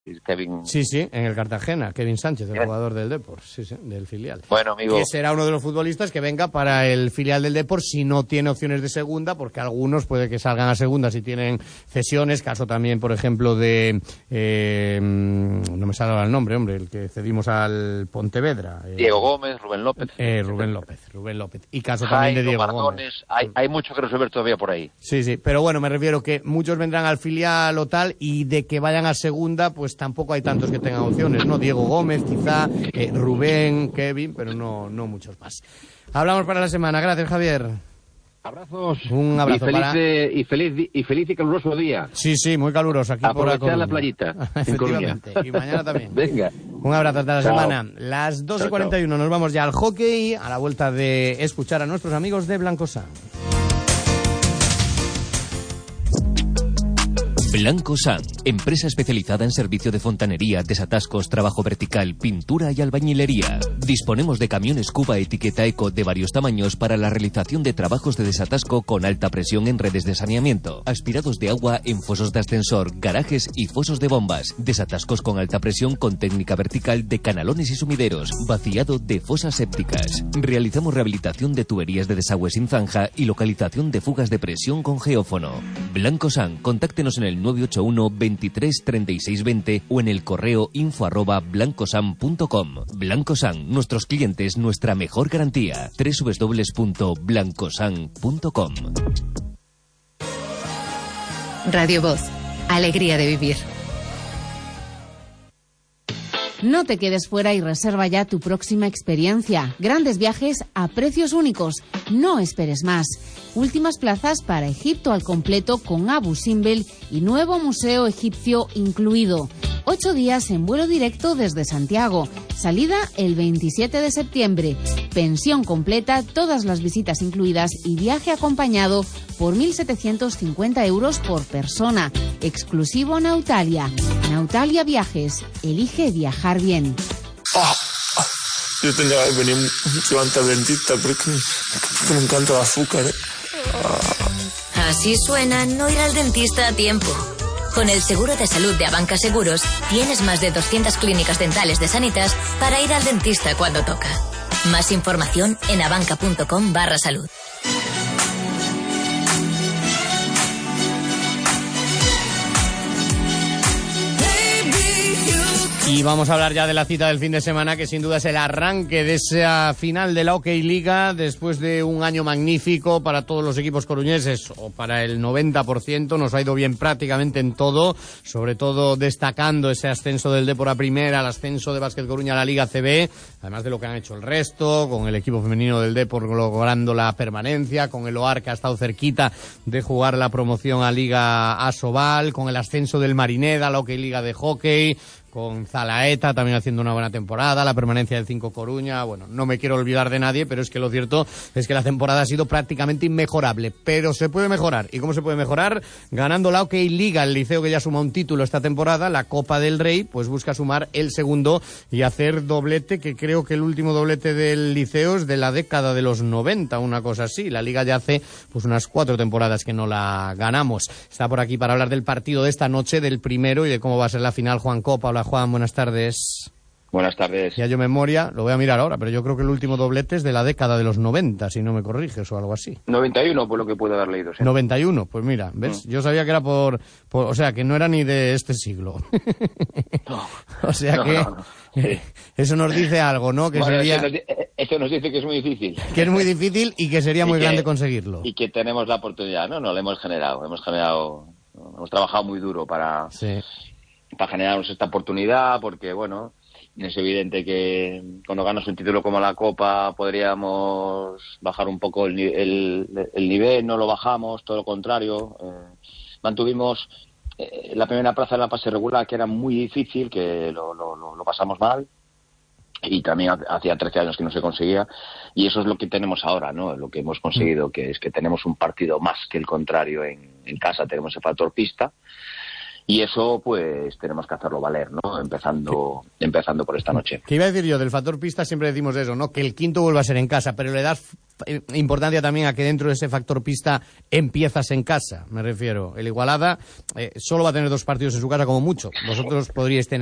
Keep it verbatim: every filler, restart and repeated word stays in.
Kevin. Sí, sí, en el Cartagena, Kevin Sánchez, el jugador del Depor, sí, sí, del filial. Bueno, amigo. Que será uno de los futbolistas que venga para el filial del Depor si no tiene opciones de segunda, porque algunos puede que salgan a segunda si tienen cesiones, caso también, por ejemplo, de... Eh, no me sale ahora el nombre, hombre, el que cedimos al Pontevedra. Eh, Diego Gómez, Rubén López. Eh, Rubén López, Rubén López. Y caso Jairo, también de Diego Mardones, Gómez. Hay, hay mucho que resolver todavía por ahí. Sí, sí, pero bueno, me refiero que muchos vendrán al filial o tal, y de que vayan a segunda, pues tampoco hay tantos que tengan opciones, ¿no? Diego Gómez, quizá, eh, Rubén, Kevin, pero no, no muchos más. Hablamos para la semana. Gracias, Javier. Abrazos. Un abrazo y feliz, para... de, y feliz y feliz y caluroso día. Sí, sí, muy caluroso aquí por Aprovechar la playita. Efectivamente. Y mañana también. Venga. Un abrazo hasta la Chao. semana. Las dos y cuarenta y uno nos vamos ya al hockey, a la vuelta de escuchar a nuestros amigos de Blancosan. Blancosan, empresa especializada en servicio de fontanería, desatascos, trabajo vertical, pintura y albañilería. Disponemos de camiones Cuba etiqueta Eco de varios tamaños para la realización de trabajos de desatasco con alta presión en redes de saneamiento, aspirados de agua en fosos de ascensor, garajes y fosos de bombas, desatascos con alta presión con técnica vertical de canalones y sumideros, vaciado de fosas sépticas. Realizamos rehabilitación de tuberías de desagüe sin zanja y localización de fugas de presión con geófono. Blancosan, contáctenos en el nueve ocho uno, veintitrés, treinta y seis, veinte o en el correo info arroba blancosan punto com. Blancosan, nuestros clientes, nuestra mejor garantía. doble u doble u doble u punto blancosan punto com. Radio Voz, alegría de vivir. No te quedes fuera y reserva ya tu próxima experiencia. Grandes viajes a precios únicos. No esperes más. Últimas plazas para Egipto al completo con Abu Simbel y nuevo museo egipcio incluido. Ocho días en vuelo directo desde Santiago. Salida el veintisiete de septiembre. Pensión completa, todas las visitas incluidas y viaje acompañado por mil setecientos cincuenta euros por persona. Exclusivo Nautalia. Nautalia Viajes. Elige viajar bien. Oh, oh, yo tendría que venir mucho antes al dentista porque, porque me encanta el azúcar, ¿eh? Oh. Así suena no ir al dentista a tiempo. Con el seguro de salud de Abanca Seguros tienes más de doscientas clínicas dentales de Sanitas para ir al dentista cuando toca. Más información en abanca.com barra salud. Y vamos a hablar ya de la cita del fin de semana, que sin duda es el arranque de esa final de la Hockey Liga, después de un año magnífico para todos los equipos coruñeses, o para el noventa por ciento, nos ha ido bien prácticamente en todo, sobre todo destacando ese ascenso del Depor a Primera, el ascenso de Básquet Coruña a la Liga C B, además de lo que han hecho el resto, con el equipo femenino del Depor logrando la permanencia, con el O A R que ha estado cerquita de jugar la promoción a Liga Asobal, con el ascenso del Marineda a la Hockey Liga de Hockey, con Zalaeta también haciendo una buena temporada, la permanencia del cinco Coruña. Bueno, no me quiero olvidar de nadie, pero es que lo cierto es que la temporada ha sido prácticamente inmejorable, pero se puede mejorar. ¿Y cómo se puede mejorar? Ganando la Hockey Liga, el Liceo, que ya suma un título esta temporada, la Copa del Rey, pues busca sumar el segundo y hacer doblete, que creo que el último doblete del Liceo es de la década de los noventa, una cosa así. La Liga ya hace pues unas cuatro temporadas que no la ganamos. Está por aquí para hablar del partido de esta noche, del primero, y de cómo va a ser la final, Juan Copa. Hola, Juan, buenas tardes. Buenas tardes. Ya yo memoria, lo voy a mirar ahora, pero yo creo que el último doblete es de la década de los noventa, si no me corriges, o algo así. noventa y uno, por lo que puedo haber leído. ¿Sí? noventa y uno, pues mira, ¿ves? Mm. Yo sabía que era por, por... O sea, que no era ni de este siglo. No. O sea no, que... No, no. Sí. Eso nos dice algo, ¿no? Que bueno, sería... eso, nos, eso nos dice que es muy difícil. Que es muy difícil y que sería muy que, grande conseguirlo. Y que tenemos la oportunidad. No, no, lo hemos generado. Hemos generado... Hemos trabajado muy duro para... Sí. para generarnos esta oportunidad, porque, bueno, es evidente que cuando ganas un título como la Copa podríamos bajar un poco el, el, el nivel, no lo bajamos, todo lo contrario. Eh, mantuvimos eh, la primera plaza en la fase regular, que era muy difícil, que lo, lo, lo pasamos mal, y también hacía trece años que no se conseguía, y eso es lo que tenemos ahora, ¿no? Lo que hemos conseguido, que es que tenemos un partido más que el contrario en, en casa, tenemos el factor pista. Y eso, pues, tenemos que hacerlo valer, ¿no? Empezando empezando por esta noche. ¿Qué iba a decir yo? Del factor pista siempre decimos eso, ¿no? Que el quinto vuelva a ser en casa, pero le das eh, importancia también a que dentro de ese factor pista empiezas en casa, me refiero. El Igualada eh, solo va a tener dos partidos en su casa como mucho. Vosotros podríais tener